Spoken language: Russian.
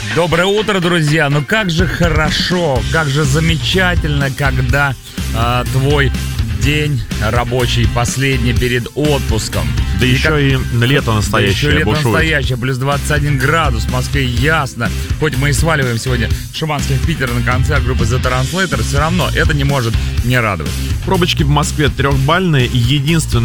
Доброе утро, друзья. Ну как же хорошо, как же замечательно, когда твой день рабочий последний перед отпуском. Да еще и лето настоящее, лето бушует. настоящее, плюс 21 градус, в Москве ясно. Хоть мы и сваливаем сегодня Шиманский в Питер на концерт группы The Translators, все равно это не может не радовать. Пробочки в Москве 3-бальные, единственное